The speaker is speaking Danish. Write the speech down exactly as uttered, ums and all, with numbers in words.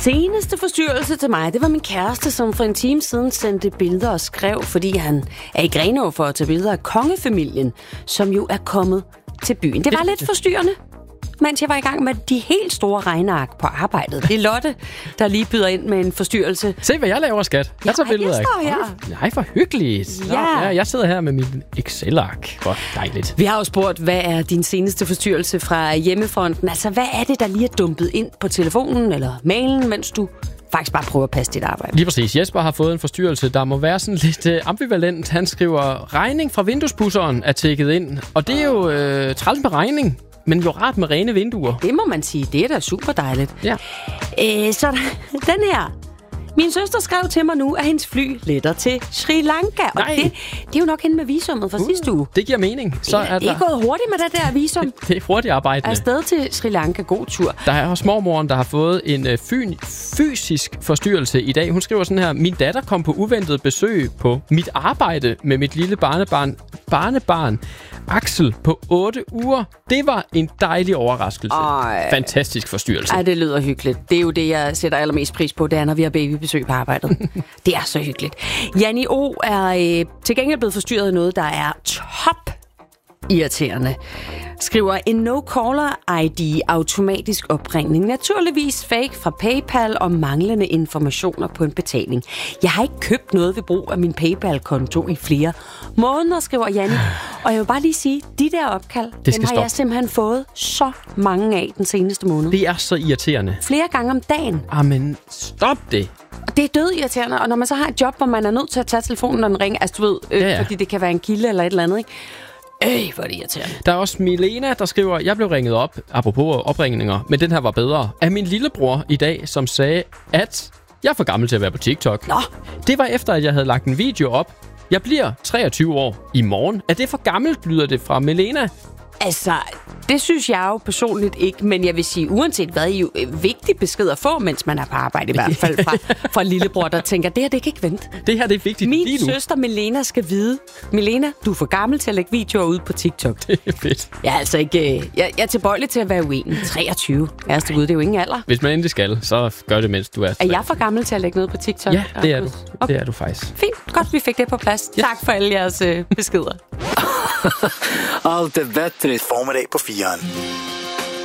Seneste forstyrrelse til mig, det var min kæreste, som for en time siden sendte billeder og skrev, fordi han er i Grenaa for at tage billeder af kongefamilien, som jo er kommet til byen. Det var lidt forstyrrende, mens jeg var i gang med de helt store regneark på arbejdet. Det er Lotte, der lige byder ind med en forstyrrelse. Se, hvad jeg laver, skat. Jeg tager ja, billeder jeg står her. Nej, for hyggeligt. Nå, Ja. ja, jeg sidder her med min Excel-ark. Hvor dejligt. Vi har jo spurgt, hvad er din seneste forstyrrelse fra hjemmefronten? Altså, hvad er det, der lige er dumpet ind på telefonen eller mailen, mens du faktisk bare prøver at passe dit arbejde? Lige præcis. Jesper har fået en forstyrrelse, der må være sådan lidt øh, ambivalent. Han skriver, regning fra vinduespudseren er tækket ind. Og det er jo øh, træls med regning, men jo rart med rene vinduer. Det må man sige. Det er da super dejligt. Ja. Øh, så den her. Min søster skrev til mig nu, at hendes fly letter til Sri Lanka. Og Nej. det, det er jo nok hende med visummet fra uh, sidste uge. Det giver mening. Så det, er det er der... gået hurtigt med det der visum. Det er hurtigt arbejde. Afsted til Sri Lanka. God tur. Der er også mormoren, der har fået en øh, fyn- fysisk forstyrrelse i dag. Hun skriver sådan her: min datter kom på uventet besøg på mit arbejde med mit lille barnebarn, barnebarn Axel på otte uger. Det var en dejlig overraskelse. Ej. Fantastisk forstyrrelse. Ej, det lyder hyggeligt. Det er jo det, jeg sætter allermest pris på, det er, når vi har babybesøg på arbejdet. Det er så hyggeligt. Janni O. er øh, til gengæld blevet forstyrret af noget, der er top irriterende. Skriver en no-caller I D automatisk opringning. Naturligvis fake fra PayPal og manglende informationer på en betaling. Jeg har ikke købt noget ved brug af min PayPal-konto i flere måneder, skriver Janni. Og jeg vil bare lige sige, de der opkald, dem har stoppe. jeg simpelthen fået så mange af den seneste måned. Det er så irriterende. Flere gange om dagen. Jamen, stop det. Og det er dødirriterende, og når man så har et job, hvor man er nødt til at tage telefonen, når den ringer, altså du ved, øh, Ja, ja. fordi det kan være en kilde eller et eller andet, ikke? Øh, hvor er det irriterende. Der er også Milena, der skriver, jeg blev ringet op, apropos opringninger, men den her var bedre, af min lillebror i dag, som sagde, at jeg er for gammel til at være på TikTok. Nå. Det var efter, at jeg havde lagt en video op. Jeg bliver treogtyve år i morgen. Er det for gammelt, lyder det fra Milena? Altså, det synes jeg jo personligt ikke, men jeg vil sige, uanset hvad, er jo øh, vigtig besked at få, mens man er på arbejde, i hvert fald fra, fra lillebror, der tænker, det her, det kan ikke vente. Det her, det er vigtigt Min lige nu. søster Milena skal vide, Milena, du er for gammel til at lægge videoer ud på TikTok. Det er fedt. Jeg er altså ikke, øh, jeg, jeg er tilbøjelig til at være uenig. treogtyve. Ærste Gud, det er jo ingen alder. Hvis man endelig skal, så gør det, mens du er. Er jeg for gammel til at lægge noget på TikTok? Ja, det er du. Okay. Det er du faktisk. Fint, godt vi fik det på plads. Yes. Tak for alle jeres øh, beskeder. Allt är bättre i formiddag på Firen.